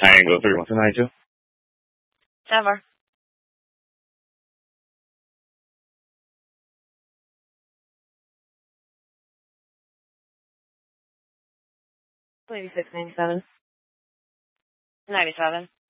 Triangle 3, what's the 92? Never. $86.97. 97.